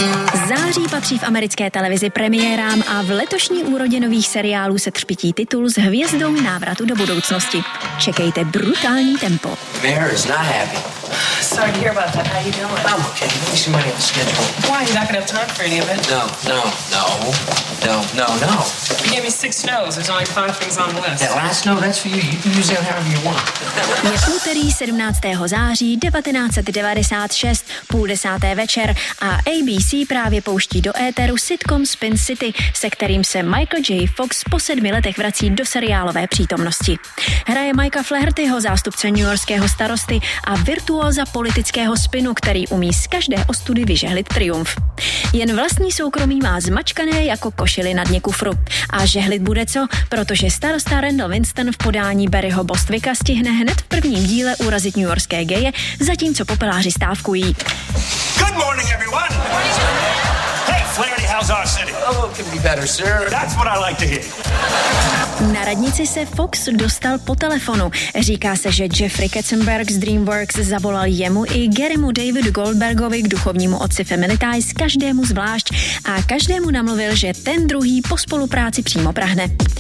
Září patří v americké televizi premiérám a v letošní úrodě nových seriálů se třpytí titul s hvězdou návratu do budoucnosti. Čekejte brutální tempo. Mayor is not happy. Sorry to hear about that. How you doing? I'm okay. Let me see money on the schedule. Why? You're not going to have time for any of it? No. You gave me 6 no's. There's only 5 things on the list. That last no, that's for you. You can use that however you want. Je úterý 17. září 1996, 9:30 večer a ABC právě pouští do éteru sitcom Spin City, se kterým se Michael J. Fox po 7 letech vrací do seriálové přítomnosti. Hraje Mikea Flahertyho, zástupce newyorského starosty a virtuóza politického spinu, který umí z každé ostudy vyžehlit triumf. Jen vlastní soukromí má zmačkané jako košily na dně kufru. A žehlit bude co, protože starosta Randall Winston v podání Barryho Bostwicka stihne hned v prvním díle urazit newyorské geje, zatímco popeláři stávkují. Good morning, everyone. Hey, Flaherty, how's our city? Oh, it can be better, sir. That's what I like to hear. Na radnici se Fox dostal po telefonu. Říká se, že Jeffrey Katzenberg z DreamWorks zavolal jemu i Garymu Davidu Goldbergovi k duchovnímu otci Family Ties, každému zvlášť, a každému namluvil, že ten druhý po spolupráci přímo prahne.